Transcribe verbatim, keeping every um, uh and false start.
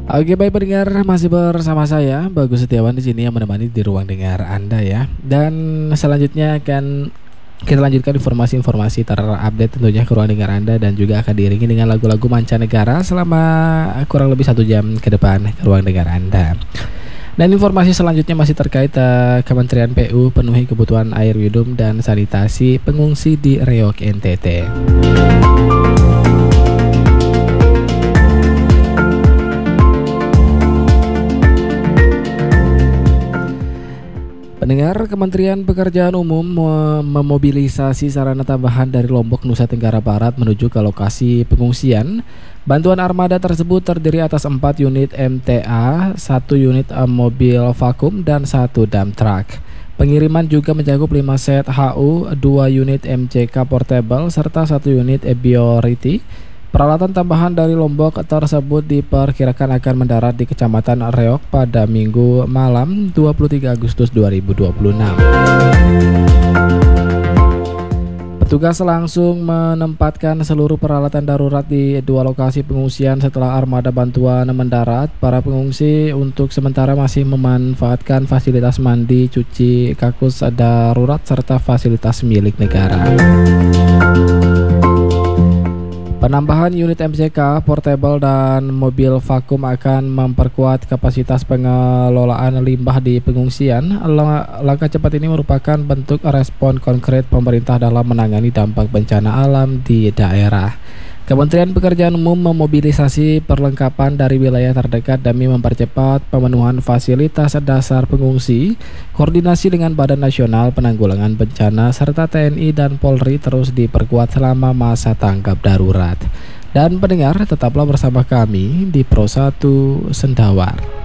Oke, baik pendengar, masih bersama saya Bagus Setiawan di sini yang menemani di ruang dengar Anda ya. Dan selanjutnya akan kita lanjutkan informasi-informasi terupdate tentunya ke ruang dengar Anda, dan juga akan diiringi dengan lagu-lagu mancanegara selama kurang lebih satu jam ke depan ke ruang dengar Anda. Dan informasi selanjutnya masih terkait uh, Kementerian P U penuhi kebutuhan air minum dan sanitasi pengungsi di Riau N T T. Pendengar, Kementerian Pekerjaan Umum mem- memobilisasi sarana tambahan dari Lombok, Nusa Tenggara Barat menuju ke lokasi pengungsian. Bantuan armada tersebut terdiri atas empat unit M T A, satu unit eh, mobil vakum, dan satu dump truck. Pengiriman juga mencakup lima set H U, dua unit M C K portable, serta satu unit Bioriti. Peralatan tambahan dari Lombok tersebut diperkirakan akan mendarat di Kecamatan Reok pada Minggu malam dua puluh tiga Agustus dua ribu dua puluh enam. Petugas langsung menempatkan seluruh peralatan darurat di dua lokasi pengungsian setelah armada bantuan mendarat. Para pengungsi untuk sementara masih memanfaatkan fasilitas mandi, cuci, kakus darurat, serta fasilitas milik negara. Penambahan unit M C K portable dan mobil vakum akan memperkuat kapasitas pengelolaan limbah di pengungsian. Langkah cepat ini merupakan bentuk respon konkret pemerintah dalam menangani dampak bencana alam di daerah. Kementerian Pekerjaan Umum memobilisasi perlengkapan dari wilayah terdekat demi mempercepat pemenuhan fasilitas dasar pengungsi. Koordinasi dengan Badan Nasional Penanggulangan Bencana serta T N I dan Polri terus diperkuat selama masa tanggap darurat. Dan pendengar, tetaplah bersama kami di Pro satu Sendawar.